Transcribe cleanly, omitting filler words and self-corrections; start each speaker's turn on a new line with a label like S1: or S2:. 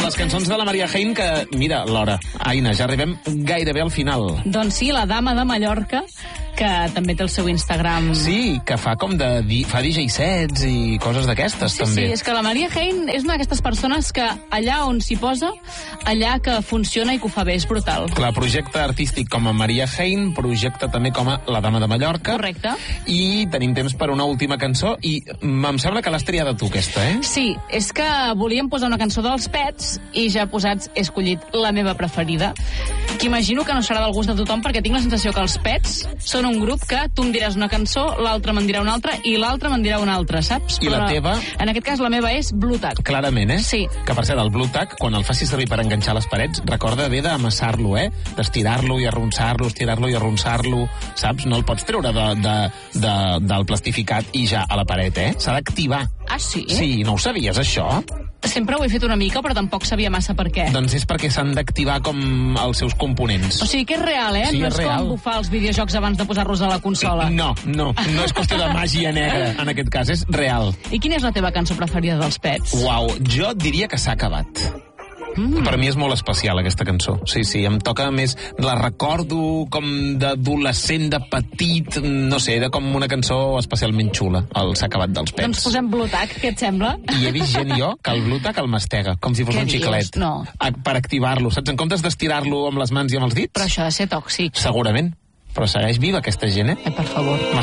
S1: les cançons de la Maria Hein, que, mira, l'hora. Aina, ja arribem gairebé al final.
S2: Doncs sí, la dama de Mallorca, que també té el seu Instagram.
S1: Sí, que fa com de... fa DJ sets i coses d'aquestes, també.
S2: Sí, és que la Maria Hein és una d'aquestes persones que allà on s'hi posa, allà que funciona i que ho fa bé, és brutal.
S1: Clar, projecte artístic com a Maria Hein, projecte també com a la dama de Mallorca.
S2: Correcte.
S1: I tenim temps per una última cançó, i em sembla que l'has triada tu, aquesta, eh?
S2: Sí, és que volíem posar una cançó dels Pets i ja posats he escollit la meva preferida, que imagino que no serà del gust de tothom, perquè tinc la sensació que els Pets són un grup que tu em diràs una cançó, l'altre me'n dirà una altra i l'altre me'n dirà una altra, saps?
S1: I la teva?
S2: En aquest cas la meva és Blue Tack.
S1: Clarament, eh?
S2: Sí.
S1: Que per cert, el Blue Tack, quan el facis servir per enganxar les parets, recorda bé d'amassar-lo, eh? D'estirar-lo i arronsar-lo, estirar-lo i arronsar-lo, saps? No el pots treure del plastificat i ja a la paret, eh? S'ha d'activar.
S2: Ah, sí?
S1: Sí, no ho sabies, això?
S2: Sempre ho he fet una mica, però tampoc sabia massa per què.
S1: Doncs és perquè s'han d'activar com els seus components.
S2: O sigui que és real, eh?
S1: Sí,
S2: no
S1: és
S2: és
S1: real.
S2: com bufar els videojocs abans de posar-los a la consola.
S1: No és qüestió de màgia negra, en aquest cas, és real.
S2: I quina és la teva cançó preferida dels Pets?
S1: Uau, jo diria que s'ha acabat. Per mi és molt especial, aquesta cançó. Sí, em toca més... La recordo com d'adolescent, de petit, no sé, era com una cançó especialment xula, el S'ha acabat dels Pets.
S2: Doncs posem Blue Tack, què et sembla?
S1: I he vist gent jo que el Blue Tack el mastega, com si fos
S2: Què
S1: un
S2: dius?
S1: xiclet.
S2: No.
S1: Per activar-lo, saps? En comptes d'estirar-lo amb les mans i amb els dits.
S2: Però això ha de ser tòxic.
S1: Segurament. Però segueix viva aquesta gent, eh?
S2: Per favor.